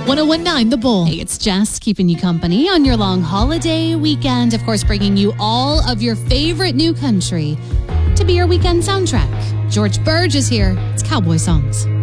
1019 The Bull. Hey, it's Jess keeping you company on your long holiday weekend. Of course, bringing you all of your favorite new country to be your weekend soundtrack. George Burge is here. It's Cowboy Songs.